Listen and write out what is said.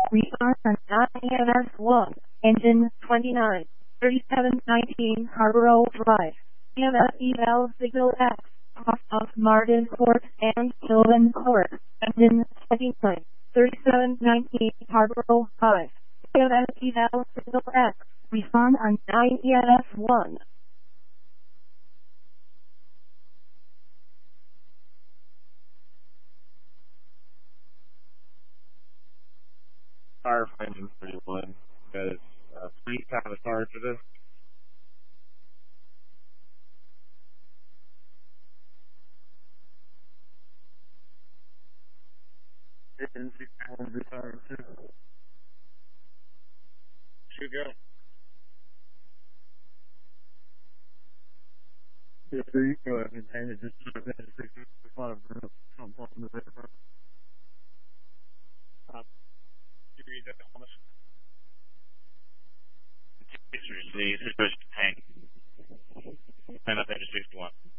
We are on EMS1, engine 29, 3719 Harborough Drive. EMS eval signal X, off of Martin Court and Sylvan Court, engine 29, 3719 Harborough Drive. EMS eval signal X, respond on 9 EMS1. Firefighting 31. That is, please have a charge for this. Should go. Yeah, so you go ahead and change it just to the lot of group. Don't want them to you read that almost. The situation tank. And up there to 61.